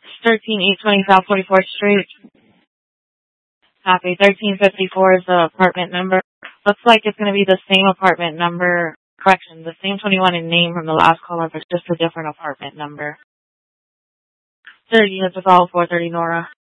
13820 South 44th Street. Copy. 1354 is the apartment number. Looks like it's going to be the same apartment number. Correction, the same 21 in name from the last caller, but just a different apartment number. 30 is with all 430 Nora.